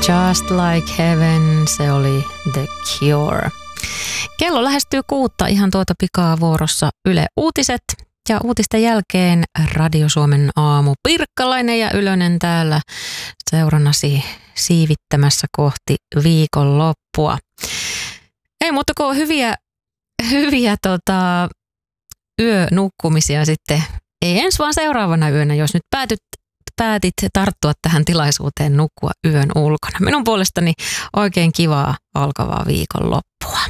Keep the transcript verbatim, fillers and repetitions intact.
Just Like Heaven, se oli The Cure. Kello lähestyy kuutta, ihan tuota pikaa vuorossa Yle Uutiset. Ja uutisten jälkeen Radio Suomen aamu. Pirkkalainen ja Ylönen täällä seurannasi siivittämässä kohti viikonloppua. Ei muuta kuin hyviä, hyviä tota, yönukkumisia sitten. Ei ensi vaan seuraavana yönä, jos nyt päätyt, päätit tarttua tähän tilaisuuteen nukkua yön ulkona. Minun puolestani oikein kivaa alkavaa viikonloppua.